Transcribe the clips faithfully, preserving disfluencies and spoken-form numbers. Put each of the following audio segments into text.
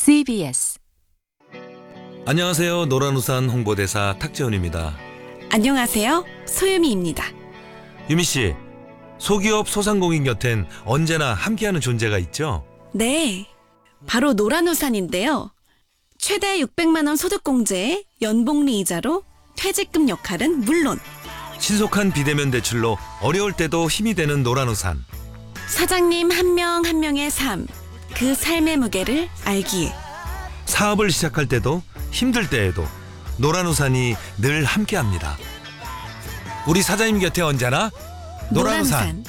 씨비에스. 안녕하세요. 노란우산 홍보대사 탁재훈입니다. 안녕하세요. 소유미입니다. 유미씨, 소기업 소상공인 곁엔 언제나 함께하는 존재가 있죠? 네, 바로 노란우산인데요. 최대 육백만 원 소득공제에 연복리 이자로 퇴직금 역할은 물론 신속한 비대면 대출로 어려울 때도 힘이 되는 노란우산. 사장님 한 명 한 명의 삶, 그 삶의 무게를 알기에 사업을 시작할 때도 힘들 때에도 노란우산이 늘 함께합니다. 우리 사장님 곁에 언제나 노란우산.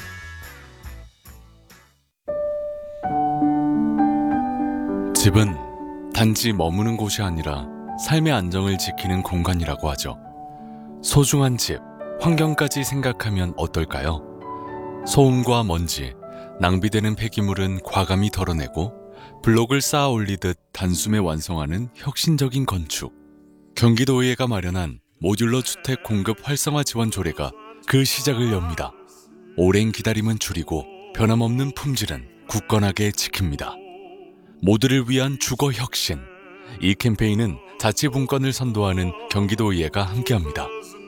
노란우산. 집은 단지 머무는 곳이 아니라 삶의 안정을 지키는 공간이라고 하죠. 소중한 집, 환경까지 생각하면 어떨까요? 소음과 먼지, 낭비되는 폐기물은 과감히 덜어내고 블록을 쌓아 올리듯 단숨에 완성하는 혁신적인 건축. 경기도의회가 마련한 모듈러 주택 공급 활성화 지원 조례가 그 시작을 엽니다. 오랜 기다림은 줄이고 변함없는 품질은 굳건하게 지킵니다. 모두를 위한 주거 혁신. 이 캠페인은 자치분권을 선도하는 경기도의회가 함께합니다.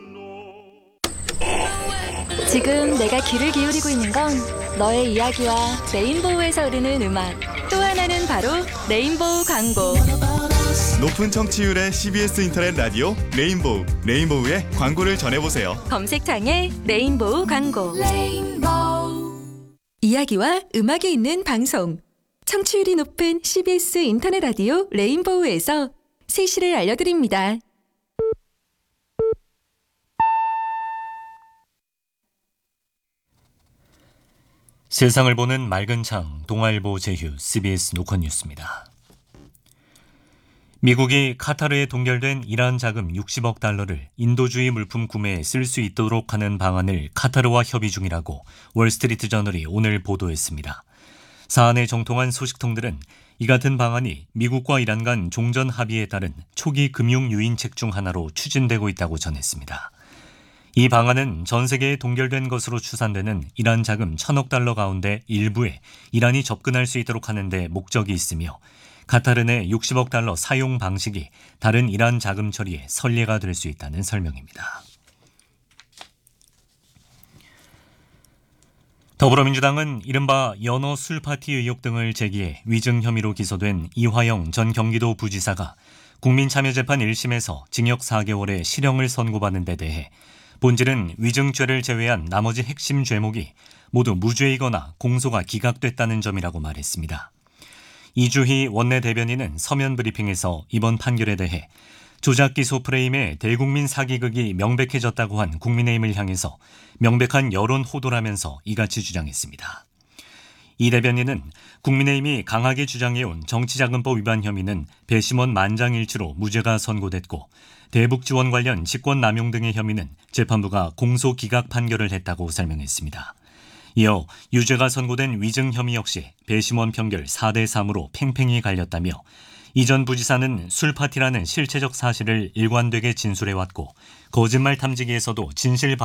지금 내가 귀를 기울이고 있는 건 너의 이야기와 레인보우에서 흐르는 음악, 또 하나는 바로 레인보우 광고. 높은 청취율의 씨비에스 인터넷 라디오 레인보우, 레인보우의 광고를 전해보세요. 검색창에 레인보우 광고. 레인보우. 이야기와 음악이 있는 방송. 청취율이 높은 씨비에스 인터넷 라디오 레인보우에서 세시를 알려드립니다. 세상을 보는 맑은 창, 동아일보 제휴, 씨비에스 노컷 뉴스입니다. 미국이 카타르에 동결된 이란 자금 육십억 달러를 인도주의 물품 구매에 쓸 수 있도록 하는 방안을 카타르와 협의 중이라고 월스트리트 저널이 오늘 보도했습니다. 사안에 정통한 소식통들은 이 같은 방안이 미국과 이란 간 종전 합의에 따른 초기 금융 유인책 중 하나로 추진되고 있다고 전했습니다. 이 방안은 전 세계에 동결된 것으로 추산되는 이란 자금 천억 달러 가운데 일부에 이란이 접근할 수 있도록 하는 데 목적이 있으며 카타르 내 육십억 달러 사용 방식이 다른 이란 자금 처리에 선례가 될 수 있다는 설명입니다. 더불어민주당은 이른바 연어 술파티 의혹 등을 제기해 위증 혐의로 기소된 이화영 전 경기도 부지사가 국민참여재판 일 심에서 징역 사 개월의 실형을 선고받는 데 대해 본질은 위증죄를 제외한 나머지 핵심 죄목이 모두 무죄이거나 공소가 기각됐다는 점이라고 말했습니다. 이주희 원내대변인은 서면 브리핑에서 이번 판결에 대해 조작 기소 프레임에 대국민 사기극이 명백해졌다고 한 국민의힘을 향해서 명백한 여론 호도라면서 이같이 주장했습니다. 이 대변인은 국민의힘이 강하게 주장해온 정치자금법 위반 혐의는 배심원 만장일치로 무죄가 선고됐고 대북 지원 관련 직권 남용 등의 혐의는 재판부가 공소 기각 판결을 했다고 설명했습니다. 이어 유죄가 선고된 위증 혐의 역시 배심원 판결 사 대 삼으로 팽팽히 갈렸다며 이 전 부지사는 술파티라는 실체적 사실을 일관되게 진술해왔고 거짓말 탐지기에서도 진실